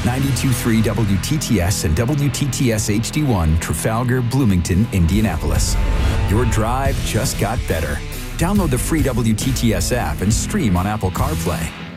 92.3 WTTS and WTTS HD1, Trafalgar, Bloomington, Indianapolis. Your drive just got better. Download the free WTTS app and stream on Apple CarPlay.